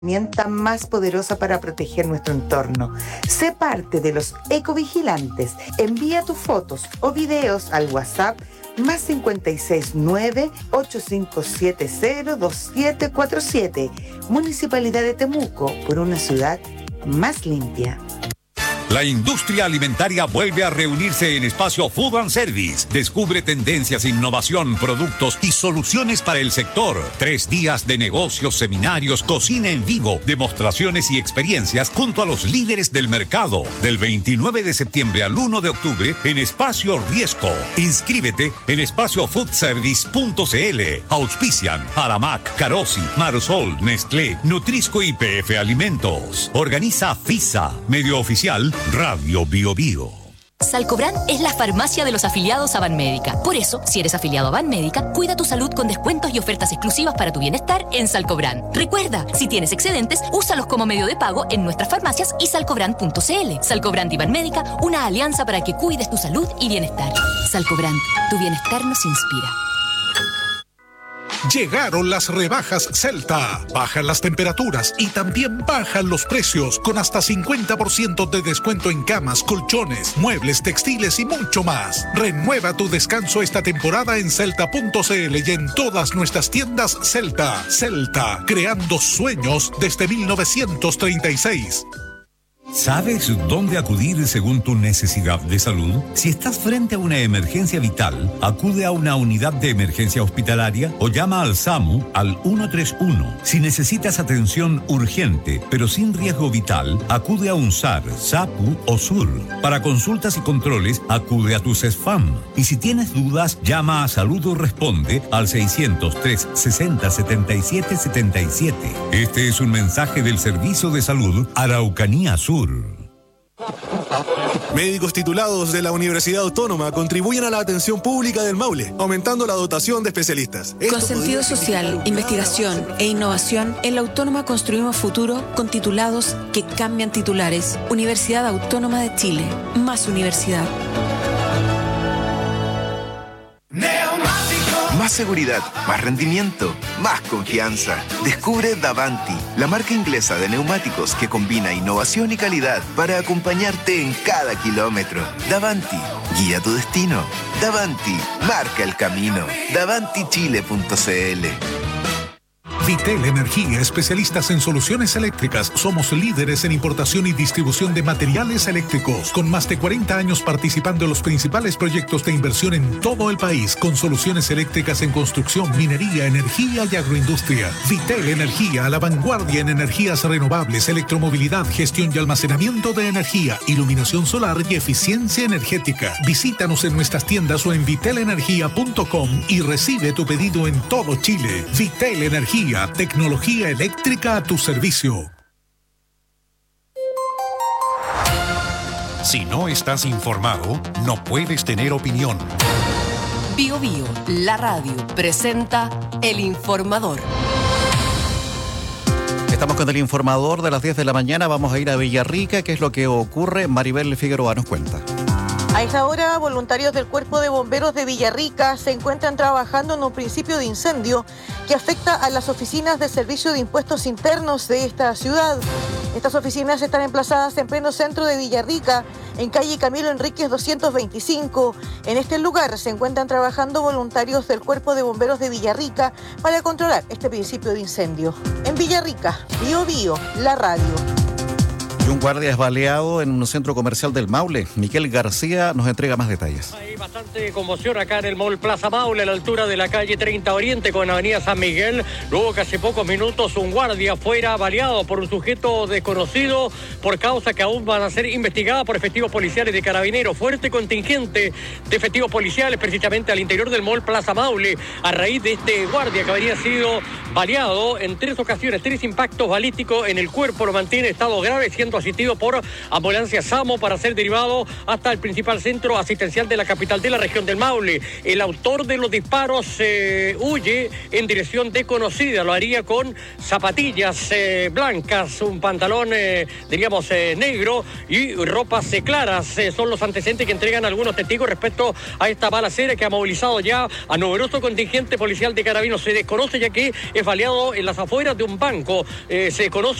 Herramienta más poderosa para proteger nuestro entorno. Sé parte de los ecovigilantes. Envía tus fotos o videos al WhatsApp más 569-8570-2747. Municipalidad de Temuco, por una ciudad más limpia. La industria alimentaria vuelve a reunirse en Espacio Food and Service. Descubre tendencias, innovación, productos y soluciones para el sector. 3 días de negocios, seminarios, cocina en vivo, demostraciones y experiencias junto a los líderes del mercado. Del 29 de septiembre al 1 de octubre en Espacio Riesco. Inscríbete en espaciofoodservice.cl. Auspician Aramac, Carosi, Marsol, Nestlé, Nutrisco y PF Alimentos. Organiza FISA, medio oficial Radio Bio Bio. Salcobran es la farmacia de los afiliados a Banmédica. Por eso, si eres afiliado a Banmédica, cuida tu salud con descuentos y ofertas exclusivas para tu bienestar en Salcobran. Recuerda, si tienes excedentes, úsalos como medio de pago en nuestras farmacias y salcobran.cl. Salcobran y Banmédica, una alianza para que cuides tu salud y bienestar. Salcobran, tu bienestar nos inspira. Llegaron las rebajas Celta. Bajan las temperaturas y también bajan los precios con hasta 50% de descuento en camas, colchones, muebles, textiles y mucho más. Renueva tu descanso esta temporada en celta.cl y en todas nuestras tiendas Celta. Celta, creando sueños desde 1936. ¿Sabes dónde acudir según tu necesidad de salud? Si estás frente a una emergencia vital, acude a una unidad de emergencia hospitalaria o llama al SAMU al 131. Si necesitas atención urgente, pero sin riesgo vital, acude a UNSAR, SAPU o SUR. Para consultas y controles, acude a tu CESFAM. Y si tienes dudas, llama a Salud o Responde al 603 60 77 77. Este es un mensaje del Servicio de Salud Araucanía Sur. Médicos titulados de la Universidad Autónoma contribuyen a la atención pública del Maule, aumentando la dotación de especialistas. Con sentido social, investigación e innovación, en la Autónoma construimos futuro con titulados que cambian titulares. Universidad Autónoma de Chile. Más universidad. Más seguridad, más rendimiento, más confianza. Descubre Davanti, la marca inglesa de neumáticos que combina innovación y calidad para acompañarte en cada kilómetro. Davanti, guía tu destino. Davanti, marca el camino. DavantiChile.cl. Vitel Energía, especialistas en soluciones eléctricas. Somos líderes en importación y distribución de materiales eléctricos, con más de 40 años participando en los principales proyectos de inversión en todo el país, con soluciones eléctricas en construcción, minería, energía y agroindustria. Vitel Energía, a la vanguardia en energías renovables, electromovilidad, gestión y almacenamiento de energía, iluminación solar y eficiencia energética. Visítanos en nuestras tiendas o en vitelenergia.com y recibe tu pedido en todo Chile. Vitel Energía, tecnología eléctrica a tu servicio. Si no estás informado, no puedes tener opinión. Bio Bio, la radio, presenta El Informador. Estamos con El Informador de las 10 de la mañana. Vamos a ir a Villarrica. ¿Qué es lo que ocurre? Maribel Figueroa nos cuenta. A esta hora, voluntarios del Cuerpo de Bomberos de Villarrica se encuentran trabajando en un principio de incendio que afecta a las oficinas de Servicio de Impuestos Internos de esta ciudad. Estas oficinas están emplazadas en pleno centro de Villarrica, en calle Camilo Enríquez 225. En este lugar se encuentran trabajando voluntarios del Cuerpo de Bomberos de Villarrica para controlar este principio de incendio. En Villarrica, Bio Bio, la radio. Y un guardia es baleado en un centro comercial del Maule. Miquel García nos entrega más detalles. Hay bastante conmoción acá en el Mall Plaza Maule, a la altura de la calle 30 Oriente con Avenida San Miguel. Luego que hace pocos minutos un guardia fuera baleado por un sujeto desconocido por causa que aún van a ser investigadas por efectivos policiales de Carabineros. Fuerte contingente de efectivos policiales precisamente al interior del Mall Plaza Maule a raíz de este guardia que habría sido baleado en 3 ocasiones, 3 impactos balísticos en el cuerpo. Lo mantiene en estado grave, siendo asistido por ambulancia SAMO para ser derivado hasta el principal centro asistencial de la capital capital de la región del Maule. El autor de los disparos huye en dirección desconocida. Lo haría con zapatillas blancas, un pantalón, diríamos, negro y ropas claras. Son los antecedentes que entregan algunos testigos respecto a esta balacera que ha movilizado ya a numeroso contingente policial de Carabineros. Se desconoce ya que es baleado en las afueras de un banco. Se desconoce